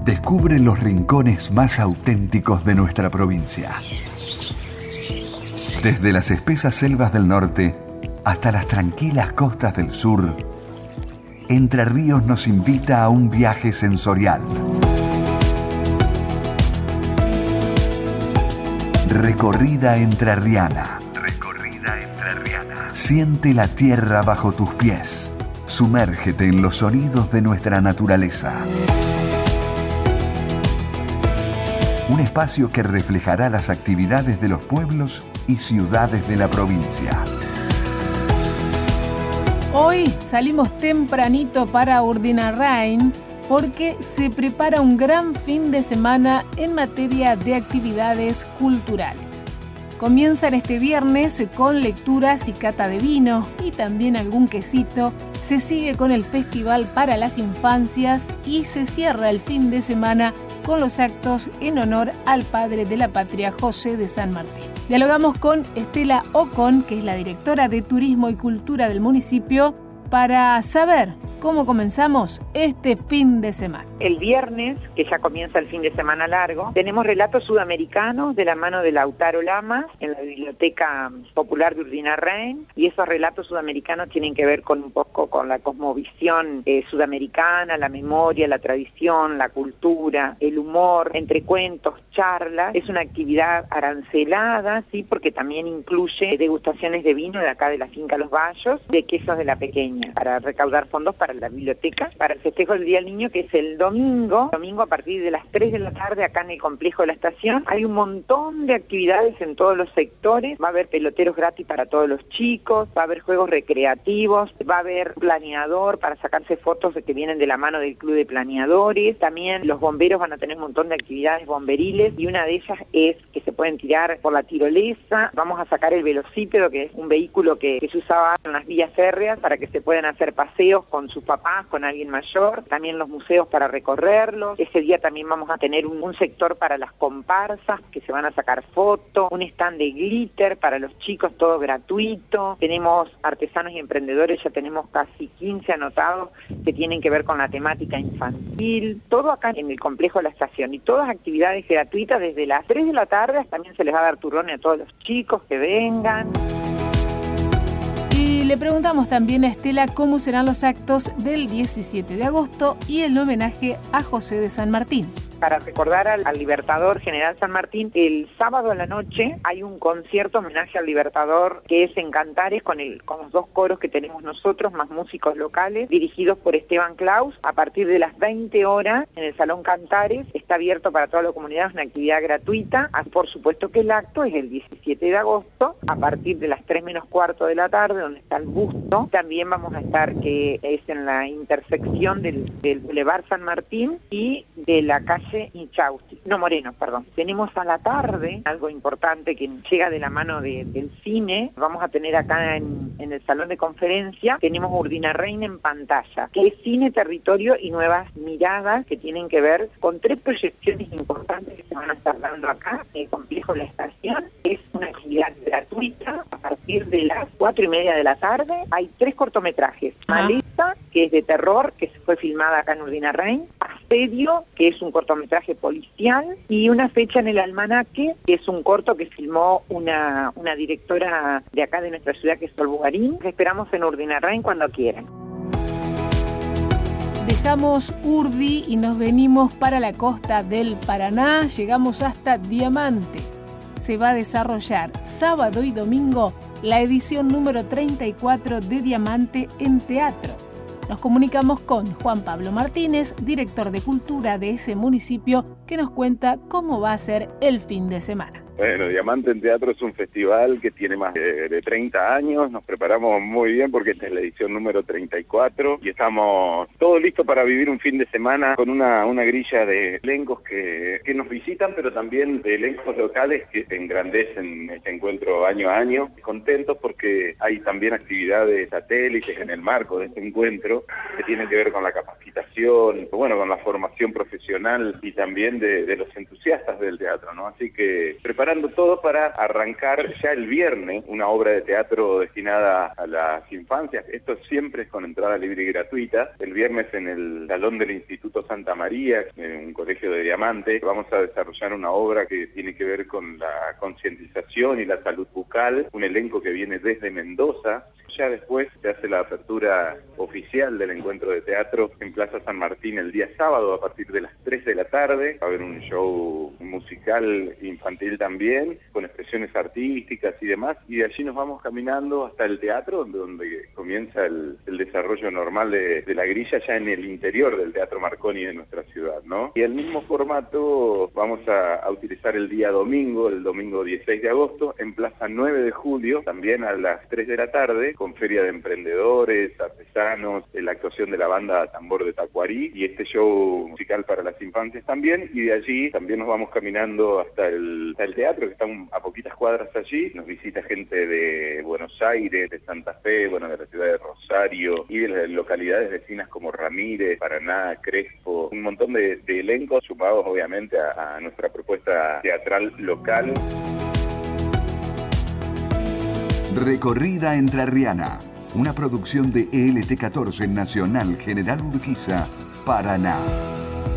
Descubre los rincones más auténticos de nuestra provincia. Desde las espesas selvas del norte hasta las tranquilas costas del sur, Entre Ríos nos invita a un viaje sensorial. Recorrida entrerriana. Siente la tierra bajo tus pies. Sumérgete en los sonidos de nuestra naturaleza. Un espacio que reflejará las actividades de los pueblos y ciudades de la provincia. Hoy salimos tempranito para Urdinarrain porque se prepara un gran fin de semana en materia de actividades culturales. Comienzan este viernes con lecturas y cata de vino y también algún quesito. Se sigue con el Festival para las Infancias y se cierra el fin de semana con los actos en honor al padre de la patria, José de San Martín. Dialogamos con Estela Ocon, que es la directora de Turismo y Cultura del municipio, para saber cómo comenzamos este fin de semana. El viernes, que ya comienza el fin de semana largo, tenemos relatos sudamericanos de la mano de Lautaro Lamas en la Biblioteca Popular de Urdinarrain, y esos relatos sudamericanos tienen que ver con un poco con la cosmovisión sudamericana, la memoria, la tradición, la cultura, el humor, entre cuentos, charlas. Es una actividad arancelada, sí, porque también incluye degustaciones de vino de acá de la finca Los Bayos, de quesos de la Pequeña, para recaudar fondos para la biblioteca, para el festejo del Día del Niño, que es el domingo a partir de las 3 de la tarde acá en el complejo de la estación. Hay un montón de actividades en todos los sectores. Va a haber peloteros gratis para todos los chicos, va a haber juegos recreativos, va a haber planeador para sacarse fotos que vienen de la mano del club de planeadores. También los bomberos van a tener un montón de actividades bomberiles, y una de ellas es que se pueden tirar por la tirolesa. Vamos a sacar el velocípedo, que es un vehículo que se usaba en las vías férreas para que se puedan hacer paseos con sus papás, con alguien mayor. También los museos para recorrerlos. Ese día también vamos a tener un sector para las comparsas, que se van a sacar fotos, un stand de glitter para los chicos, todo gratuito. Tenemos artesanos y emprendedores, ya tenemos casi 15 anotados que tienen que ver con la temática infantil. Todo acá en el complejo de la estación, y todas actividades gratuitas desde las 3 de la tarde. También se les va a dar turrones a todos los chicos que vengan. Y le preguntamos también a Estela cómo serán los actos del 17 de agosto y el homenaje a José de San Martín. Para recordar al Libertador General San Martín, el sábado a la noche hay un concierto homenaje al Libertador, que es en Cantares, con los 2 coros que tenemos nosotros, más músicos locales, dirigidos por Esteban Claus, a partir de las 20 horas en el Salón Cantares. Está abierto para toda la comunidad, es una actividad gratuita. Por supuesto que el acto es el 17 de agosto, a partir de las 3 menos cuarto de la tarde, donde está el busto. También vamos a estar, que es en la intersección del Boulevard San Martín y de la calle Moreno. Tenemos a la tarde algo importante que llega de la mano del cine. Vamos a tener acá en el salón de conferencia, tenemos Urdinarrain en pantalla, que es cine, territorio y nuevas miradas, que tienen que ver con 3 proyecciones importantes que se van a estar dando acá en el complejo de la estación. Es una actividad gratuita a partir de las 4:30 de la tarde. Hay 3 cortometrajes. Maleza, que es de terror, que fue filmada acá en Urdinarrain. Asedio, que es un cortometraje policial, y Una fecha en el almanaque, que es un corto que filmó una directora de acá de nuestra ciudad, que es Sol Bugarín. Esperamos en Urdinarrain cuando quieran. Dejamos Urdi y nos venimos para la costa del Paraná. Llegamos hasta Diamante. Se va a desarrollar sábado y domingo la edición número 34 de Diamante en teatro. Nos comunicamos con Juan Pablo Martínez, director de Cultura de ese municipio, que nos cuenta cómo va a ser el fin de semana. Bueno, Diamante en Teatro es un festival que tiene más de 30 años. Nos preparamos muy bien porque esta es la edición número 34 y estamos todos listos para vivir un fin de semana con una grilla de elencos que nos visitan, pero también de elencos locales que engrandecen este encuentro año a año. Contentos porque hay también actividades satélites en el marco de este encuentro que tienen que ver con la capacitación, bueno, con la formación profesional y también de los entusiastas del teatro, ¿no? Así que preparados preparando todo para arrancar ya el viernes una obra de teatro destinada a las infancias. Esto siempre es con entrada libre y gratuita. El viernes en el salón del Instituto Santa María, en un colegio de Diamante, vamos a desarrollar una obra que tiene que ver con la concientización y la salud bucal, un elenco que viene desde Mendoza. Ya después se hace la apertura oficial del encuentro de teatro en Plaza San Martín el día sábado a partir de las 3 de la tarde. Va a haber un show musical infantil también, con expresiones artísticas y demás, y de allí nos vamos caminando hasta el teatro, donde comienza el desarrollo normal de la grilla ya en el interior del Teatro Marconi de nuestra ciudad, ¿no? Y el mismo formato vamos a utilizar el día domingo, el domingo 16 de agosto, en Plaza 9 de Julio, también a las 3 de la tarde, con feria de emprendedores, artesanos, la actuación de la banda Tambor de Tacuarí y este show musical para las infancias también, y de allí también nos vamos caminando hasta el teatro, que está a poquitas cuadras allí. Nos visita gente de Buenos Aires, de Santa Fe, bueno, de la ciudad de Rosario y de las localidades vecinas como Ramírez, Paraná, Crespo, un montón de elencos sumados obviamente a nuestra propuesta teatral local. Recorrida Entrerriana, una producción de ELT14 Nacional General Urquiza, Paraná.